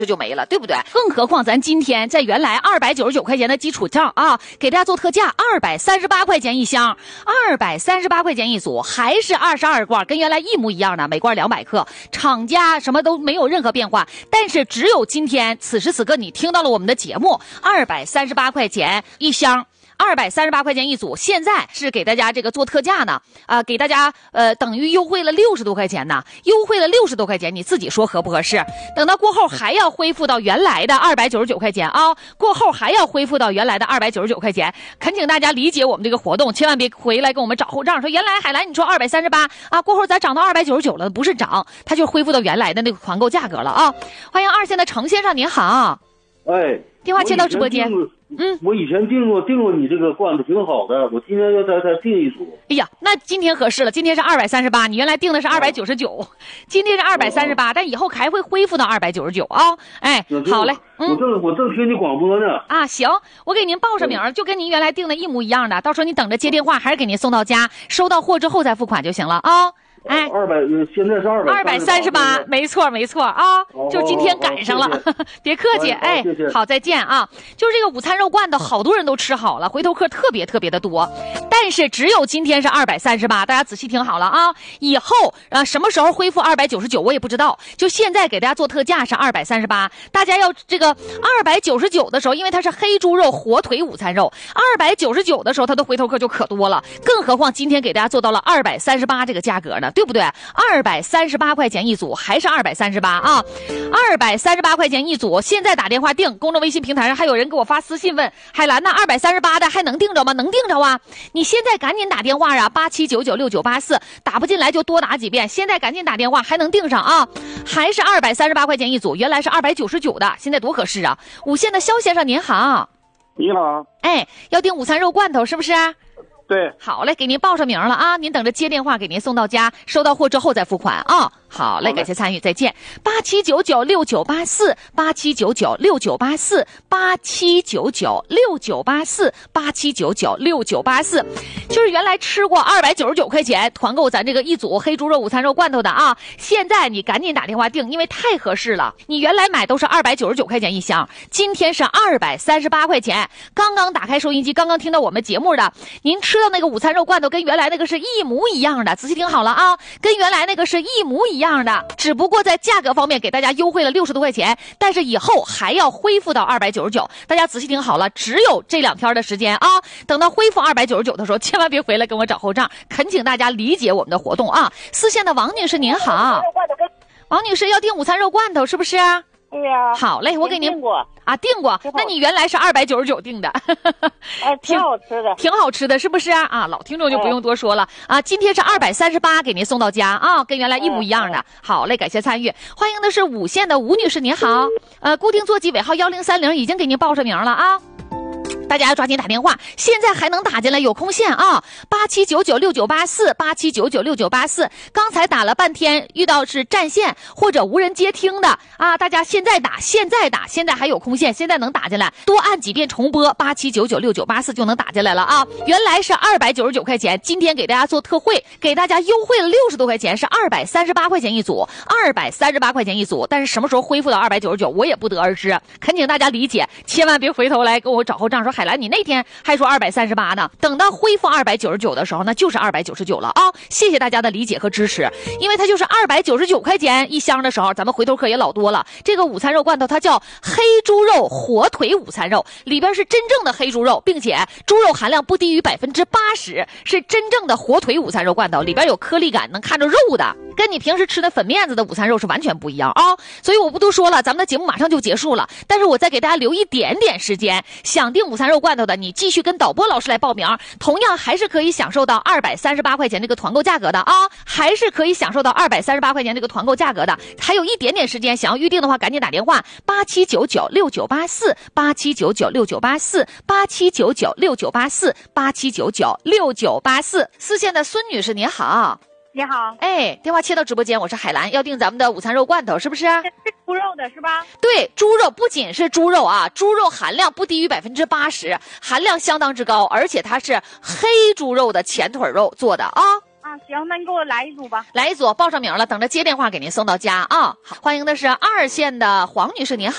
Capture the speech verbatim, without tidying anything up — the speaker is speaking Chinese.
这就没了，对不对？更何况咱今天在原来二百九十九块钱的基础上啊，给大家做特价二百三十八块钱一箱，二百三十八块钱一组，还是二十二罐，跟原来一模一样的，每罐两百克，厂家什么都没有任何变化。但是只有今天此时此刻你听到了我们的节目，二百三十八块钱一箱。二百三十八块钱一组，现在是给大家这个做特价呢，啊、呃，给大家呃等于优惠了六十多块钱呢，优惠了六十多块钱，你自己说合不合适？等到过后还要恢复到原来的二百九十九块钱啊，过后还要恢复到原来的二百九十九块钱，恳请大家理解我们这个活动，千万别回来跟我们找后账，说原来海兰你说二百三十八啊，过后咱涨到二百九十九了，不是涨，它就恢复到原来的那个团购价格了啊。欢迎二线的程先生您好， 哎， 电话接到直播间。 嗯，我以前订过订过你这个罐子挺好的，我今天要再再订一组。 哎呀，那今天合适了，今天是二百三十八，你原来订的是二百九十九，今天是二百三十八，但以后还会恢复到二百九十九啊。哎，好嘞， 嗯，我正我正听你广播呢。 啊，行，我给您报上名，就跟您原来订的一模一样的，到时候你等着接电话，还是给您送到家，收到货之后再付款就行了啊。哎， 二百，现在是二百， 二百三十八，没错没错啊，就今天赶上了， 哦、 别客气，哎， 谢谢好，再见啊。就是这个午餐肉罐头，好多人都吃好了，回头客特别特别的多，但是只有今天是二百三十八，大家仔细听好了啊。以后啊，什么时候恢复二百九十九我也不知道，就现在给大家做特价是二百三十八，大家要这个二百九十九的时候，因为它是黑猪肉火腿午餐肉，二百九十九的时候它的回头客就可多了，更何况今天给大家做到了二百三十八这个价格呢，对不对？二百三十八块钱一组，还是二百三十八啊？二百三十八块钱一组，现在打电话订，公众微信平台上还有人给我发私信问海兰呢，二百三十八的还能订着吗？能订着啊！你现在赶紧打电话啊，八七九九六九八四，打不进来就多打几遍，现在赶紧打电话还能订上啊！还是二百三十八块钱一组，原来是二百九十九的，现在多合适啊！五线的肖先生您好， 你好， 哎，要订午餐肉罐头是不是？ 对， 好嘞，给您报上名了啊！您等着接电话，给您送到家，收到货之后再付款啊！好嘞，感谢参与，再见。八七九九六九八四，八七九九六九八四，八七九九六九八四，八七九九六九八四，就是原来吃过二百九十九块钱团购咱这个一组黑猪肉午餐肉罐头的啊！现在你赶紧打电话订，因为太合适了。你原来买都是二百九十九块钱一箱，今天是二百三十八块钱。刚刚打开收音机，刚刚听到我们节目的，您吃到那个午餐肉罐头跟原来那个是一模一样的，仔细听好了啊，跟原来那个是一模一样的，只不过在价格方面给大家优惠了六十多块钱，但是以后还要恢复到二百九十九，大家仔细听好了，只有这两天的时间啊，等到恢复二百九十九的时候，千万别回来跟我找后账，恳请大家理解我们的活动啊。四线的王女士您好，王女士要订午餐肉罐头是不是？ 对呀， 好嘞，我给您订过啊，订过。那你原来是二百九十九订的， 哎，挺好吃的， 挺好吃的，是不是啊？啊，老听众就不用多说了啊。今天是二百三十八，给您送到家啊，跟原来一模一样的。好嘞，感谢参与。欢迎的是五线的吴女士，您好，呃，固定座机尾号幺零三零已经给您报上名了啊。大家要抓紧打电话，现在还能打进来，有空线啊！八七九九六九八四，八七九九六九八四。刚才打了半天，遇到是占线或者无人接听的啊！大家现在打，现在打，现在还有空线，现在能打进来，多按几遍重播，八七九九六九八四就能打进来了啊！原来是二百九十九块钱，今天给大家做特惠，给大家优惠了六十多块钱，是二百三十八块钱一组，二百三十八块钱一组。但是什么时候恢复到二百九十九，我也不得而知，恳请大家理解，千万别回头来跟我找后账说。海兰，你那天还说二百三十八呢，等到恢复二百九十九的时候，那就是二百九十九了啊！谢谢大家的理解和支持，因为它就是二百九十九块钱一箱的时候，咱们回头客也老多了。这个午餐肉罐头它叫黑猪肉火腿午餐肉，里边是真正的黑猪肉，并且猪肉含量不低于百分之八十，是真正的火腿午餐肉罐头，里边有颗粒感，能看着肉的，跟你平时吃的粉面子的午餐肉是完全不一样啊！所以我不多说了，咱们的节目马上就结束了，但是我再给大家留一点点时间，想订午餐肉罐头的，你继续跟导播老师来报名，同样还是可以享受到二百三十八块钱这个团购价格的啊，还是可以享受到二百三十八块钱这个团购价格的。还有一点点时间，想要预定的话，赶紧打电话八七九九六九八四，八七九九六九八四，八七九九六九八四，八七九九六九八四。四线的孙女士您好。 你好， 哎，电话切到直播间，我是海兰，要订咱们的午餐肉罐头，是不是？ 是猪肉的是吧？ 对，猪肉不仅是猪肉啊，猪肉含量不低于百分之八十，含量相当之高，而且它是黑猪肉的前腿肉做的啊。 啊， 啊，行，那你给我来一组吧。 来一组，报上名了，等着接电话给您送到家啊。欢迎的是二线的黄女士，您好。